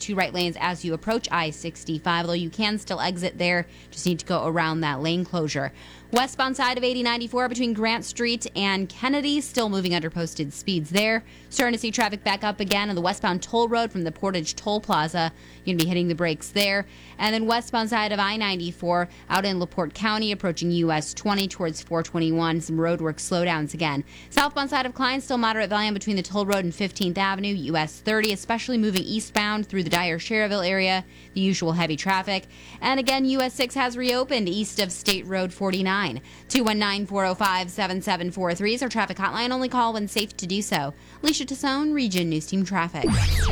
2 right lanes as you approach I-65, although you can still exit there. Just need to go around that lane closure. Westbound side of 8094 between Grant Street and Kennedy, still moving under posted speeds there. Starting to see traffic back up again on the westbound toll road from the Portage Toll Plaza. You're going to be hitting the brakes there. And then westbound side of I-94 out in LaPorte County, approaching US 20 towards 421. Some roadwork slowdowns again. Southbound side of Klein, still moderate volume between the toll road and 15th Avenue, US 30, especially moving eastbound through the Dyer-Sherrville area. The usual heavy traffic. And again, US 6 has reopened east of State Road 49. 219-405-7743 is our traffic hotline. Only call when safe to do so. Alicia Tassone, Region News Team Traffic.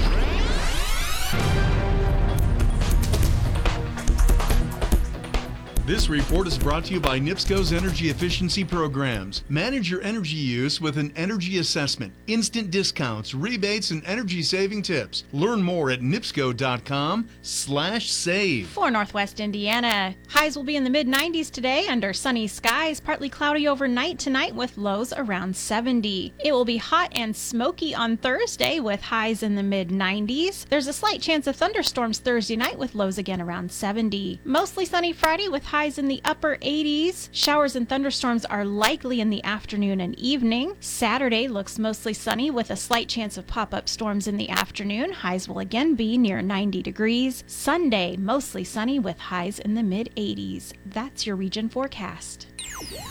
This report is brought to you by NIPSCO's Energy Efficiency Programs. Manage your energy use with an energy assessment, instant discounts, rebates, and energy-saving tips. Learn more at nipsco.com/save. For Northwest Indiana, highs will be in the mid-90s today under sunny skies, partly cloudy overnight tonight with lows around 70. It will be hot and smoky on Thursday with highs in the mid-90s. There's a slight chance of thunderstorms Thursday night with lows again around 70. Mostly sunny Friday with highs in the upper 80s. Showers and thunderstorms are likely in the afternoon and evening. Saturday looks mostly sunny with a slight chance of pop-up storms in the afternoon. Highs will again be near 90 degrees. Sunday, mostly sunny with highs in the mid-80s. That's your region forecast.